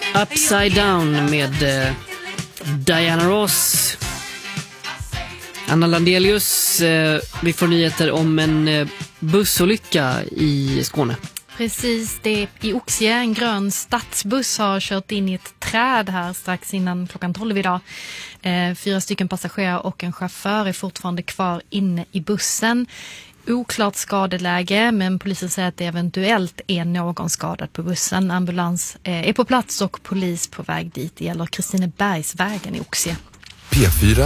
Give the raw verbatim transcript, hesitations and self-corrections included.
Upside Down med eh, Diana Ross. Anna Landelius, eh, vi får nyheter om en eh, bussolycka i Skåne. Precis, det är i Oxie. En grön stadsbuss har kört in i ett träd här strax innan klockan tolv idag. Eh, fyra stycken passagerare och en chaufför är fortfarande kvar inne i bussen. Oklart skadeläge, men polisen säger att det eventuellt är någon skadad på bussen. Ambulans eh, är på plats och polis på väg dit. Det gäller Kristinebergsvägen i Oxie. P fyra